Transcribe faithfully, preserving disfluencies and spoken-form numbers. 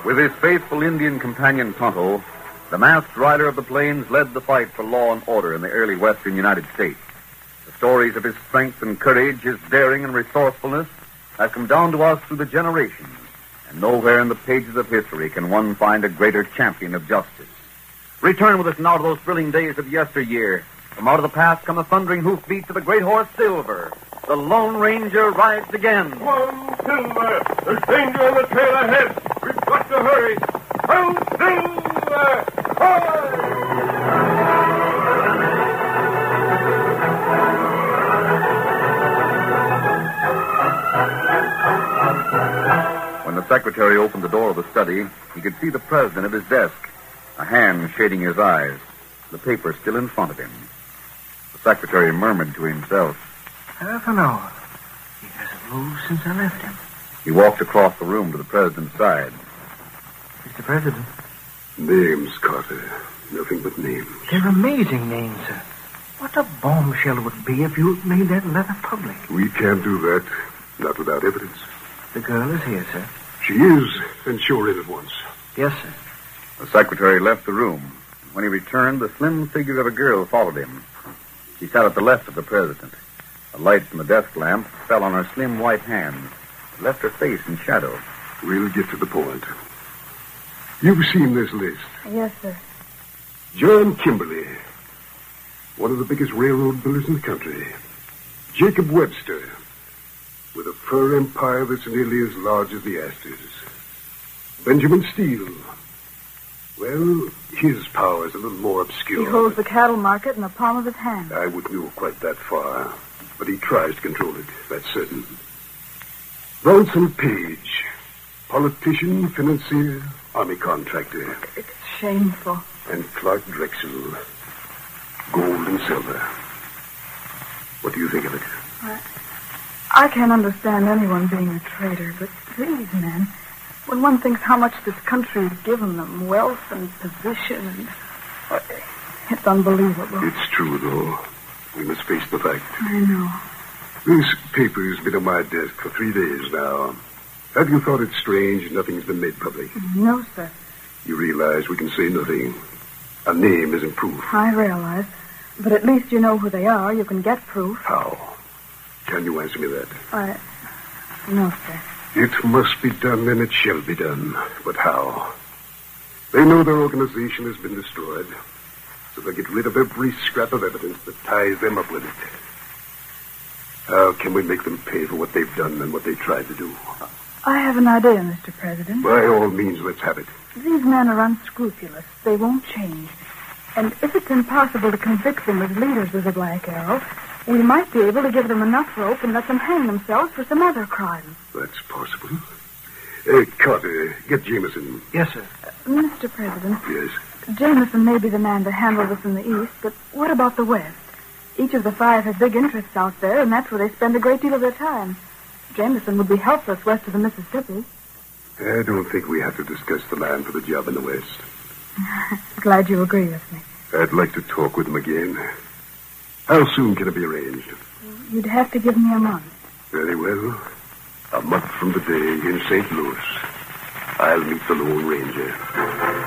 With his faithful Indian companion Tonto, the masked rider of the plains led the fight for law and order in the early western United States. The stories of his strength and courage, his daring and resourcefulness, have come down to us through the generations, and nowhere in the pages of history can one find a greater champion of justice. Return with us now to those thrilling days of yesteryear. From out of the past come the thundering hoofbeats of the great horse Silver. The Lone Ranger rides again. Come, Silver! There's danger on the trail ahead. We've got to hurry. Come, Silver! When the secretary opened the door of the study, he could see the president at his desk, a hand shading his eyes, the paper still in front of him. The secretary murmured to himself. Half an hour. He hasn't moved since I left him. He walked across the room to the president's side. Mister President. Names, Carter. Nothing but names. They're amazing names, sir. What a bombshell it would be if you made that letter public. We can't do that. Not without evidence. The girl is here, sir. She is, and show her in at once. Yes, sir. The secretary left the room. When he returned, the slim figure of a girl followed him. She sat at the left of the president. The light from the desk lamp fell on her slim white hands. It left her face in shadow. We'll get to the point. You've seen this list. Yes, sir. John Kimberly, one of the biggest railroad builders in the country. Jacob Webster, with a fur empire that's nearly as large as the Astors. Benjamin Steele. Well, his power is a little more obscure. He holds the cattle market in the palm of his hand. I wouldn't go quite that far, but he tries to control it, that's certain. Bronson Page, politician, financier, army contractor. It's shameful. And Clark Drexel, gold and silver. What do you think of it? I, I can't understand anyone being a traitor, but these men, when one thinks how much this country has given them, wealth and position, and uh, it's unbelievable. It's true, though. We must face the fact. I know. This paper's been on my desk for three days now. Have you thought it strange nothing's been made public? No, sir. You realize we can say nothing. A name isn't proof. I realize. But at least you know who they are. You can get proof. How? Can you answer me that? I... No, sir. It must be done, and it shall be done. But how? They know their organization has been destroyed, so they get rid of every scrap of evidence that ties them up with it. How can we make them pay for what they've done and what they tried to do? I have an idea, Mister President. By all means, let's have it. These men are unscrupulous. They won't change. And if it's impossible to convict them as leaders of the Black Arrow, we might be able to give them enough rope and let them hang themselves for some other crime. That's possible. Hey, Carter, get Jameson. Yes, sir. Uh, Mister President. Yes? Jameson may be the man to handle this in the East, but what about the West? Each of the five has big interests out there, and that's where they spend a great deal of their time. Jameson would be helpless west of the Mississippi. I don't think we have to discuss the man for the job in the West. Glad you agree with me. I'd like to talk with him again. How soon can it be arranged? You'd have to give me a month. Very well. A month from today in Saint Louis, I'll meet the Lone Ranger.